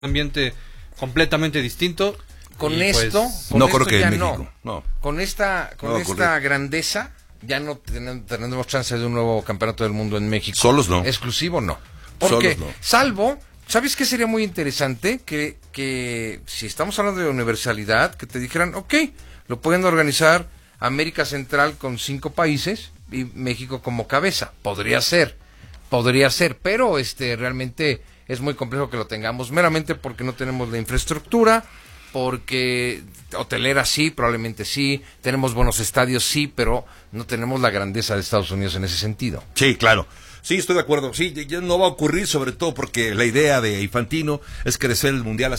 ambiente completamente distinto. Con y esto, pues, con no esto creo que ya en México, no. Con esta grandeza ya no tenemos chance de un nuevo campeonato del mundo en México. Solos no. Exclusivo no. Porque, Solos no. salvo, ¿sabes qué sería muy interesante? Que si estamos hablando de universalidad, que te dijeran, ok, lo pueden organizar América Central con 5 países y México como cabeza. Podría ser, pero realmente es muy complejo que lo tengamos, meramente porque no tenemos la infraestructura, porque hotelera sí, probablemente sí, tenemos buenos estadios sí, pero no tenemos la grandeza de Estados Unidos en ese sentido. Sí, claro. Sí, estoy de acuerdo. Sí, ya no va a ocurrir, sobre todo porque la idea de Infantino es crecer el Mundial a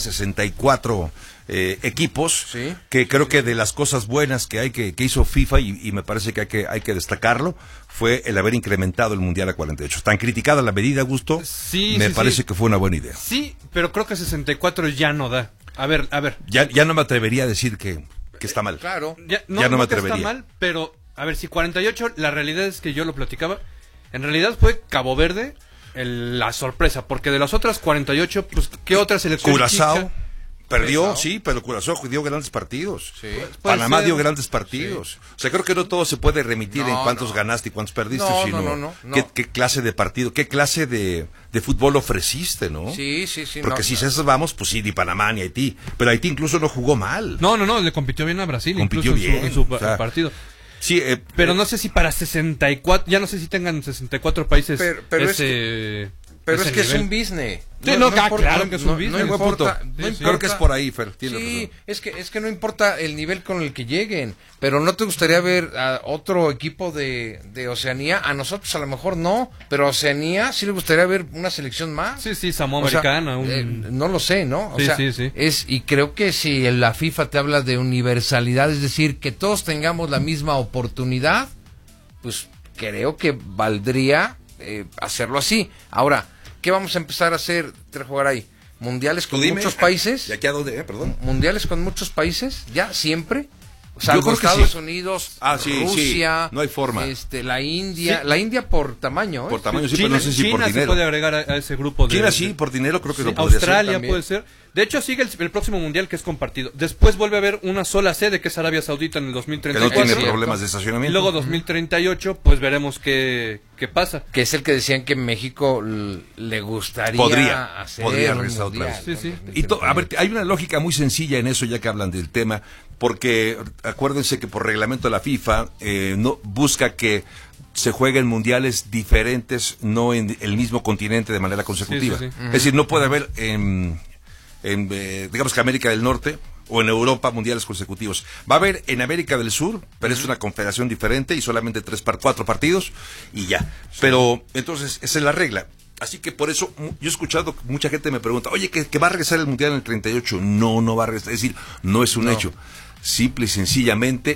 64 equipos, Sí, que creo que de las cosas buenas que hizo FIFA, y me parece que hay que destacarlo, fue el haber incrementado el Mundial a 48. Tan criticada la medida, Augusto, me parece que fue una buena idea. Sí, pero creo que 64 ya no da. A ver. Ya no me atrevería a decir que está mal. Claro. Ya no me que atrevería. está mal, pero a ver, si 48, la realidad es que yo lo platicaba, en realidad fue Cabo Verde la sorpresa, porque de las otras 48, pues, ¿qué otra selección Curazao chica? perdió, Curazao. sí, pero Curazao dio grandes partidos. Sí. Panamá ser. dio grandes partidos. O sea, creo que no todo se puede remitir en cuántos ganaste y cuántos perdiste, sino No. qué clase de partido, qué clase de fútbol ofreciste, ¿no? Sí. Porque si esas vamos, pues sí, ni Panamá ni Haití. Pero Haití incluso no jugó mal. No, le compitió bien a Brasil, Compitió incluso bien, en su o sea, partido. Sí, Pero no sé si para 64, ya no sé si tengan 64 países Pero ese es que es nivel. un business. Sí, claro que es un business. No buen importa. punto. No Sí, Creo que es importa. por ahí, Fer. Tienes Sí, razón. es que no importa el nivel con el que lleguen, pero ¿no te gustaría ver a otro equipo de Oceanía? A nosotros a lo mejor no, pero a Oceanía sí le gustaría ver una selección más. Sí, Samoa O sea, Americana. no lo sé, ¿no? O Sí, sea, sí. y creo que si la FIFA te habla de universalidad, es decir, que todos tengamos la misma oportunidad, pues creo que valdría hacerlo así. Ahora, ¿qué vamos a empezar a hacer, jugar ahí? ¿Mundiales con muchos países? ¿De aquí a dónde, perdón? ¿Mundiales con muchos países? ¿Ya? ¿Siempre? O Yo sea, creo que Estados sí. Unidos, Sí, Rusia, no hay forma. la India, Sí. la India por tamaño, Por tamaño sí, pero China, no sé si por China se dinero. puede agregar a ese grupo de... China sí, por dinero creo que Sí, lo podría Australia hacer. también. puede ser. De hecho, sigue el próximo mundial que es compartido. Después vuelve a haber una sola sede, que es Arabia Saudita en el Que no 2034. tiene cierto. problemas de Y estacionamiento. luego 2038, pues veremos qué pasa. que es el que decían que México le gustaría Podría hacer regresar un otra mundial, vez. Sí. ¿no? Y a ver, hay una lógica muy sencilla en eso, ya que hablan del tema, porque acuérdense que por reglamento de la FIFA no busca que se jueguen mundiales diferentes, no en el mismo continente de manera consecutiva. Sí. Es decir, no puede haber digamos que América del Norte o en Europa mundiales consecutivos. Va a haber en América del Sur, pero es una confederación diferente y solamente 4 partidos y ya. Pero entonces esa es la regla. Así que por eso yo he escuchado, mucha gente me pregunta, oye, ¿que va a regresar el mundial en el 38? No va a regresar, es decir, no es un hecho. Simple y sencillamente,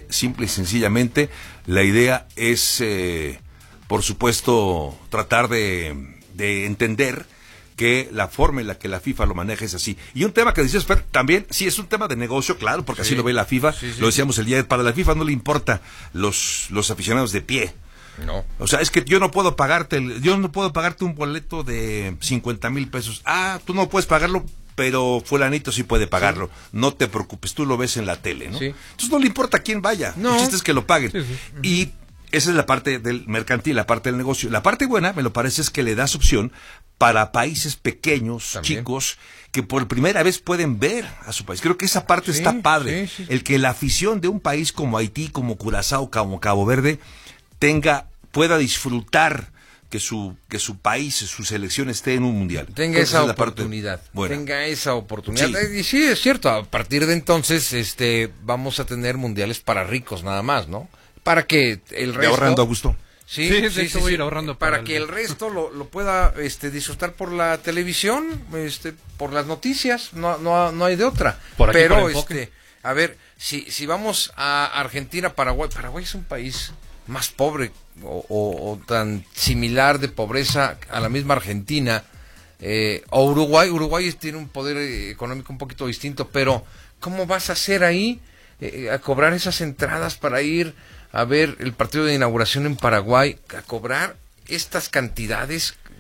la idea es, por supuesto, tratar de entender que la forma en la que la FIFA lo maneja es así. Y un tema que decías, Fer, también, sí, es un tema de negocio, claro, porque así lo ve la FIFA, lo decíamos el día, para la FIFA no le importa los aficionados de pie. No. O sea, es que yo no puedo pagarte un boleto de 50,000 pesos. Tú no puedes pagarlo, pero fulanito sí puede pagarlo. No te preocupes, tú lo ves en la tele, ¿no? Sí. Entonces no le importa quién vaya. No. El chiste es que lo paguen. Sí. Y esa es la parte del mercantil, la parte del negocio. La parte buena, me lo parece, es que le das opción para países pequeños, También. chicos, que por primera vez pueden ver a su país. Creo que esa parte Sí, está padre. sí. El que la afición de un país como Haití, como Curazao, como Cabo Verde, pueda disfrutar que su país, su selección esté en un mundial. Tenga Creo que esa es la parte oportunidad. buena. Tenga esa oportunidad. Sí. Y sí, es cierto, a partir de entonces vamos a tener mundiales para ricos nada más, ¿no? Para que el ¿De resto... ahorrando, Augusto? Sí, Sí, de hecho voy a ir ahorrando para para que el- el resto lo pueda disfrutar por la televisión, por las noticias, no hay de otra. Por aquí, Pero por Enfoque. a ver, si vamos a Argentina, Paraguay es un país más pobre o tan similar de pobreza a la misma Argentina, o Uruguay tiene un poder económico un poquito distinto, pero ¿cómo vas a hacer ahí a cobrar esas entradas para ir a ver el partido de inauguración en Paraguay, a cobrar estas cantidades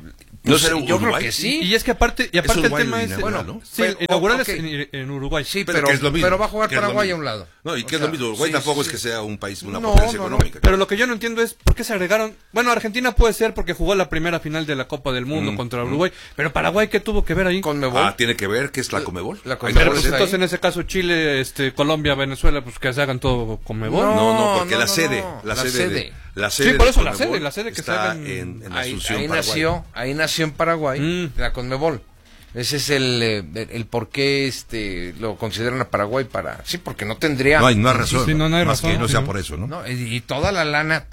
¿No será yo creo Uruguay? que sí. Y es que aparte el Uruguay tema es... inaugural, Bueno, ¿no? sí, Pero, inaugural ok. es en Uruguay. Sí, Pero que es lo mismo, pero va a jugar que es lo Paraguay a mismo. un lado. No, y O que es lo sea, mismo. Uruguay sí, tampoco sí, es que sea un país, una No, potencia no, no. económica. Pero lo que yo no entiendo es por qué se agregaron... Bueno, Argentina puede ser porque jugó la primera final de la Copa del Mundo contra Uruguay, pero Paraguay, ¿qué tuvo que ver ahí? Conmebol. Tiene que ver que es la Comebol. La Ahí Conmebol te Pero pues, pues, aparece. entonces en ese caso Chile, Colombia, Venezuela, pues que se hagan todo con Mebol. No, porque no, la no, sede, no. la La sede, sede. la sede Sí, por de eso Conmebol la sede que está se hagan- en Ahí Asunción, ahí nació en Paraguay la Conmebol. Ese es el por qué lo consideran a Paraguay para... Sí, porque no tendría... No hay razón. Sí, no hay más razón, que no sí, sea ¿no? por eso, ¿no? No, y toda la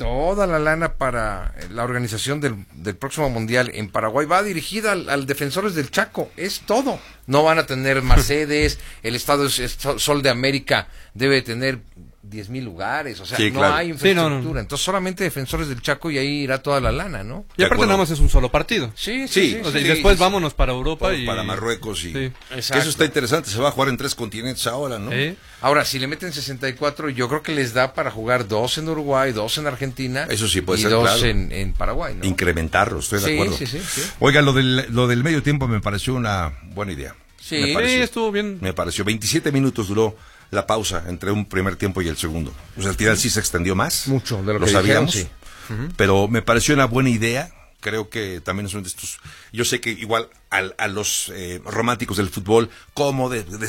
lana para la organización del próximo Mundial en Paraguay va dirigida al Defensores del Chaco, es todo. No van a tener más sedes, el Estadio Sol de América debe tener 10,000 lugares, o sea, Sí, no claro. hay infraestructura, Sí, no. entonces solamente Defensores del Chaco y ahí irá toda la lana, ¿no? Y aparte acuerdo. nada más es un solo partido. Sí, Sí, O sea, y sí, después sí. vámonos para Europa Todos y... para Marruecos y Sí. que Exacto. eso está interesante, se va a jugar en 3 continentes ahora, ¿no? Sí. Ahora, si le meten 64, yo creo que les da para jugar 2 en Uruguay, 2 en Argentina. Eso sí puede y ser, 2 claro. en Paraguay, ¿no? Incrementarlo, estoy de Sí, acuerdo. sí. Oiga, lo del medio tiempo me pareció una buena idea. Sí. Me pareció. Sí, estuvo bien. Me pareció. 27 minutos duró la pausa entre un primer tiempo y el segundo. Pues al final sí se extendió más. Mucho de lo lo que sabíamos. dijeron, sí. Pero me pareció una buena idea. Creo que también son de estos. Yo sé que igual a los románticos del fútbol, cómo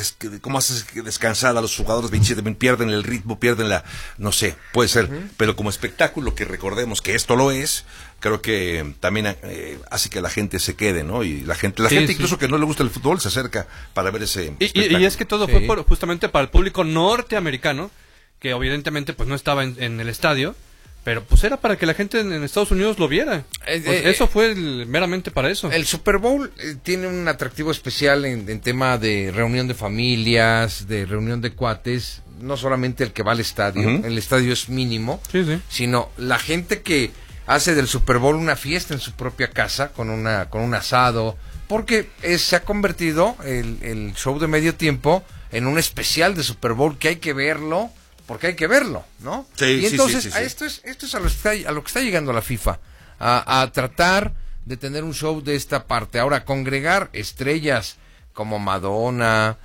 haces descansar a los jugadores 27 pierden el ritmo, pierden no sé, puede ser. Pero como espectáculo que recordemos que esto lo es, creo que también hace que la gente se quede, ¿no? Y la gente Sí. incluso que no le gusta el fútbol se acerca para ver ese Y espectáculo. es que todo Sí. fue justamente para el público norteamericano, que evidentemente pues no estaba en el estadio, pero pues era para que la gente en Estados Unidos lo viera. Pues, eso fue meramente para eso. El Super Bowl tiene un atractivo especial en tema de reunión de familias, de reunión de cuates, no solamente el que va al estadio, el estadio es mínimo, Sí. sino la gente que hace del Super Bowl una fiesta en su propia casa con un asado, porque se ha convertido el show de medio tiempo en un especial de Super Bowl que hay que verlo, porque hay que verlo, ¿no? Sí, y sí, entonces sí, sí. esto es a lo que está llegando la FIFA, a tratar de tener un show de esta parte. Ahora, congregar estrellas como Madonna,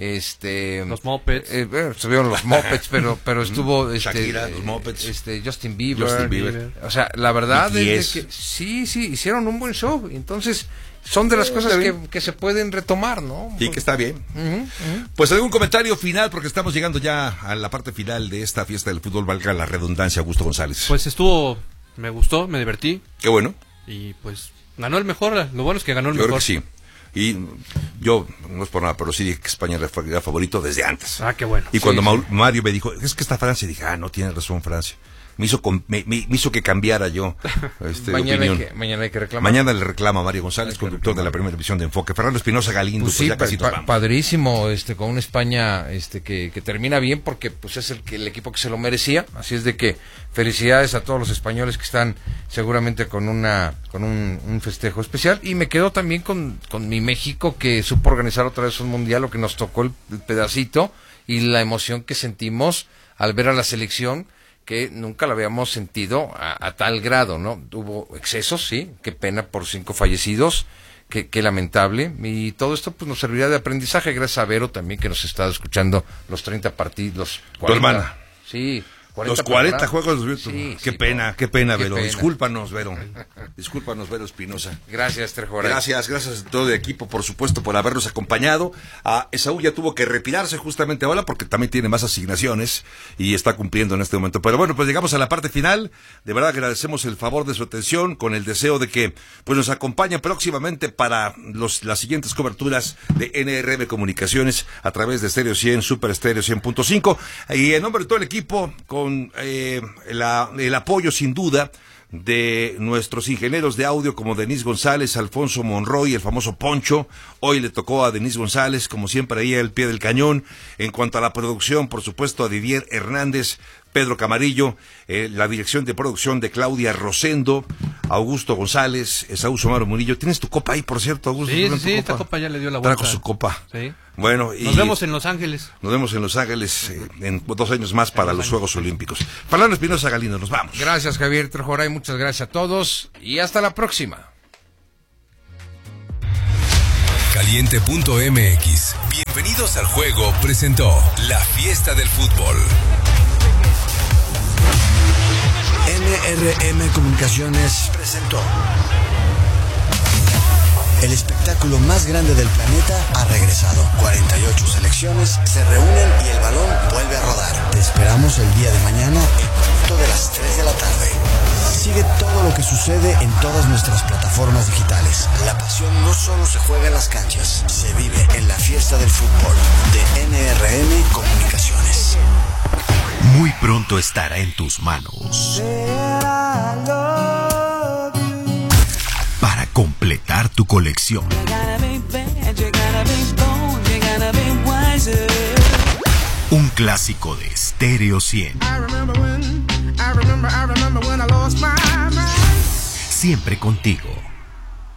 Los Muppets. estuvieron los Muppets, pero estuvo Shakira, los Muppets. Justin Bieber. Justin Bieber. O sea, la verdad es BTS. que sí, hicieron un buen show. Entonces, son de las cosas que se pueden retomar, ¿no? Y que está bien. Pues algún comentario final, porque estamos llegando ya a la parte final de esta fiesta del fútbol, valga la redundancia, Augusto González. Pues me gustó, me divertí Qué bueno. y pues ganó el mejor. Lo bueno es que ganó el Yo creo mejor. que sí. Y yo, no es por nada, pero sí dije que España era favorito desde antes. Ah, qué bueno. Y cuando Sí. Mario me dijo, es que está Francia, dije, no tiene razón Francia. Me hizo que cambiara yo de opinión. Mañana hay que reclamar. Mañana le reclama a Mario González, conductor de la primera división de Enfoque. Fernando Espinosa Galindo, Pues pues sí, ya casi nos vamos. padrísimo, con una España que termina bien porque pues es el equipo que se lo merecía, así es de que felicidades a todos los españoles que están seguramente con un festejo especial, y me quedo también con mi México, que supo organizar otra vez un mundial, lo que nos tocó el pedacito y la emoción que sentimos al ver a la selección, que nunca la habíamos sentido a tal grado, ¿no? Hubo excesos, sí, qué pena por 5 fallecidos, qué lamentable, y todo esto pues nos servirá de aprendizaje, gracias a Vero también, que nos está escuchando los 30 partidos, los 40. Tu hermana. Sí. Los 40 juegos los vio. Sí, qué sí, pena, no. qué pena, Qué Vero. pena. Discúlpanos, Vero. Discúlpanos, Vero Espinosa. Gracias, Trejo Garay. Gracias a todo el equipo, por supuesto, por habernos acompañado. Esaú ya tuvo que retirarse justamente ahora porque también tiene más asignaciones y está cumpliendo en este momento. Pero bueno, pues llegamos a la parte final. De verdad agradecemos el favor de su atención, con el deseo de que pues nos acompañen próximamente para las siguientes coberturas de NRM Comunicaciones a través de Stereo 100, Super Stereo 100.5. Y en nombre de todo el equipo, con el apoyo sin duda de nuestros ingenieros de audio como Denise González, Alfonso Monroy, el famoso Poncho. Hoy le tocó a Denise González, como siempre, ahí al pie del cañón. En cuanto a la producción, por supuesto, a Didier Hernández, Pedro Camarillo, la dirección de producción de Claudia Rosendo, Augusto González, Esaú Somaro Murillo. ¿Tienes tu copa ahí, por cierto, Augusto? Sí, ¿Tu esta copa ya le dio la vuelta. Trajo su copa. Sí. Bueno, y Nos vemos en Los Ángeles. Nos vemos en Los Ángeles en 2 años más para los Juegos Olímpicos. Fernando Espinosa Galindo, nos vamos. Gracias, Javier Trejo Garay, muchas gracias a todos y hasta la próxima. Caliente.mx. Bienvenidos al juego presentó la fiesta del fútbol. NRM Comunicaciones presentó. El espectáculo más grande del planeta ha regresado. 48 selecciones se reúnen y el balón vuelve a rodar. Te esperamos el día de mañana en punto de las 3 de la tarde. Sigue todo lo que sucede en todas nuestras plataformas digitales. La pasión no solo se juega en las canchas, se vive en la fiesta del fútbol de NRM Comunicaciones. Muy pronto estará en tus manos para completar tu colección. Un clásico de Stereo 100. Siempre contigo.